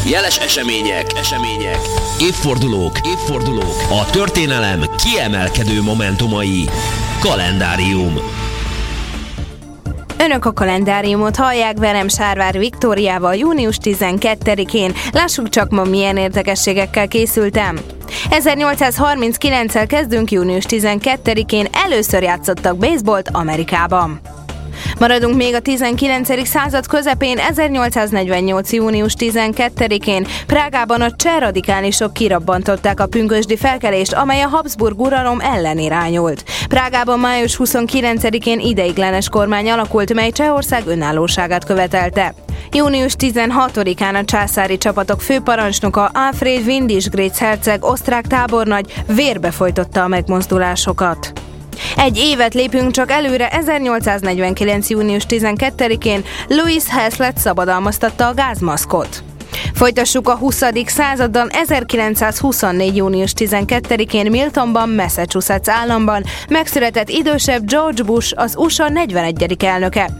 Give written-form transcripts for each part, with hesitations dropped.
Jeles események, évfordulók, a történelem kiemelkedő momentumai. Kalendárium. Önök a kalendáriumot hallják, velem Sárvár Viktóriával június 12-én. Lássuk csak ma milyen érdekességekkel készültem. 1839-el kezdünk, június 12-én először játszottak baseballt Amerikában. Maradunk még a 19. század közepén, 1848. június 12-én Prágában a cseh radikálisok kirabbantották a pünkösdi felkelést, amely a Habsburg uralom ellen irányult. Prágában május 29-én ideiglenes kormány alakult, mely Csehország önállóságát követelte. Június 16-án a császári csapatok főparancsnoka Alfred Windisch-Graetz herceg osztrák tábornagy vérbe folytotta a megmozdulásokat. Egy évet lépünk csak előre, 1849. június 12-én Louis Hazlitt szabadalmaztatta a gázmaszkot. Folytassuk a 20. századdal, 1924. június 12-én Miltonban, Massachusetts államban megszületett idősebb George Bush, az USA 41. elnöke.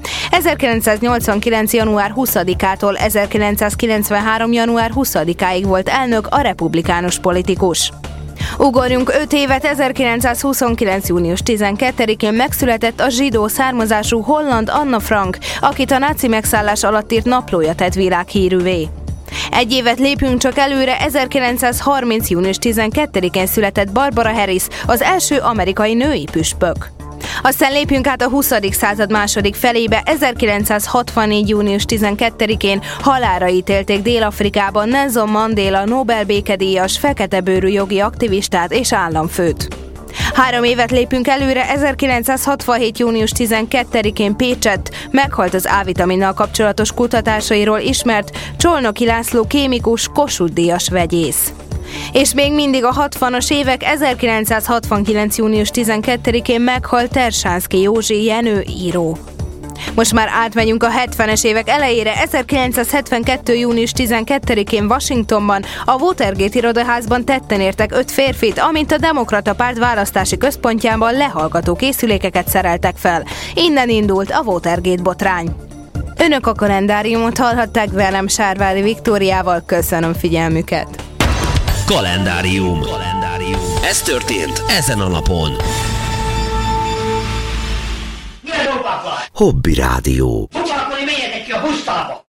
1989. január 20-ától 1993. január 20-áig volt elnök, a republikánus politikus. Ugorjunk 5 évet, 1929. június 12-én megszületett a zsidó származású holland Anna Frank, akit a náci megszállás alatt írt naplója tett világhírűvé. Egy évet lépünk csak előre, 1930. június 12-én született Barbara Harris, az első amerikai női püspök. Aztán lépjünk át a 20. század második felébe, 1964. június 12-én halálra ítélték Dél-Afrikában Nelson Mandela Nobel békedíjas, feketebőrű jogi aktivistát és államfőt. 3 évet lépünk előre, 1967. június 12-én Pécsett meghalt az A-vitaminnal kapcsolatos kutatásairól ismert Csolnoky László kémikus, Kossuth-díjas vegyész. És még mindig a 60-as évek, 1969. június 12-én meghalt Tersánszky Józsi Jenő író. Most már átmegyünk a 70-es évek elejére, 1972. június 12-én Washingtonban a Watergate irodaházban tetten értek 5 férfit, amint a Demokrata Párt választási központjában lehallgató készülékeket szereltek fel. Innen indult a Watergate botrány. Önök a kalendáriumot hallhatták, velem Sárvári Viktóriával, köszönöm figyelmüket. Kalendárium. Ez történt ezen a napon. Hobby Rádió. Foglalkozni, menjetek ki a pusztába!